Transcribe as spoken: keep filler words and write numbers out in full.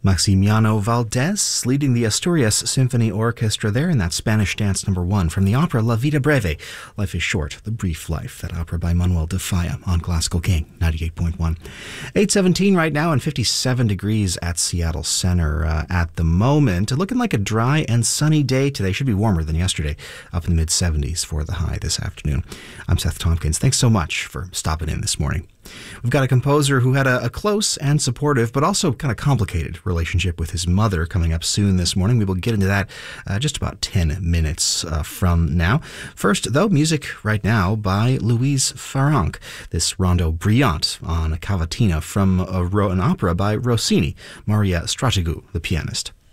Maximiano Valdés leading the Asturias Symphony Orchestra there in that Spanish dance number one from the opera La Vida Breve, Life is Short, The Brief Life, that opera by Manuel de Falla on Classical King ninety-eight point one. eight seventeen right now and fifty-seven degrees at Seattle Center uh, at the moment. Looking like a dry and sunny day today. Should be warmer than yesterday, up in the mid seventies for the high this afternoon. I'm Seth Tompkins. Thanks so much for stopping in this morning. We've got a composer who had a, a close and supportive, but also kind of complicated relationship with his mother coming up soon this morning. We will get into that uh, just about ten minutes uh, from now. First, though, music right now by Louise Farrenc. This Rondo Brillante on a cavatina from a, an opera by Rossini, Maria Strategou, the pianist.